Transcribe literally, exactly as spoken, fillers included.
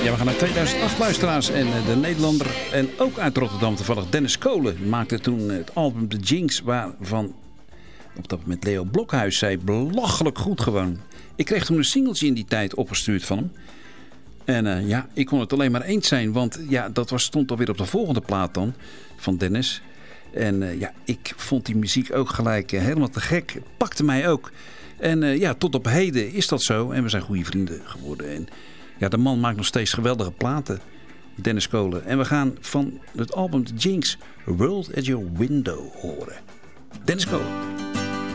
Ja, we gaan naar tweeduizend acht, luisteraars. En de Nederlander en ook uit Rotterdam toevallig Dennis Kolen maakte toen het album The Jinx, waarvan op dat moment Leo Blokhuis zei, belachelijk goed gewoon. Ik kreeg toen een singeltje in die tijd opgestuurd van hem. En uh, ja, ik kon het alleen maar eens zijn, want ja, dat was, stond alweer op de volgende plaat dan van Dennis. En uh, ja, ik vond die muziek ook gelijk uh, helemaal te gek. Het pakte mij ook. En uh, ja, tot op heden is dat zo. En we zijn goede vrienden geworden. En ja, de man maakt nog steeds geweldige platen. Dennis Kolen. En we gaan van het album The Jinx World at Your Window horen. Dennis Kolen.